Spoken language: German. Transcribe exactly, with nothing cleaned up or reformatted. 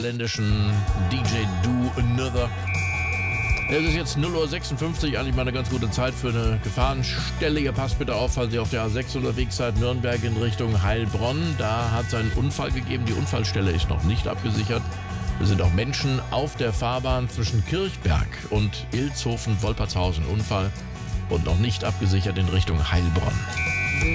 niederländischen D J Do Another. Es ist jetzt null Uhr sechsundfünfzig, eigentlich mal eine ganz gute Zeit für eine Gefahrenstelle. Ihr passt bitte auf, falls ihr auf der A sechs unterwegs seid, Nürnberg in Richtung Heilbronn. Da hat es einen Unfall gegeben, die Unfallstelle ist noch nicht abgesichert. Es sind auch Menschen auf der Fahrbahn zwischen Kirchberg und Ilshofen-Wolpertshausen. Unfall und noch nicht abgesichert in Richtung Heilbronn.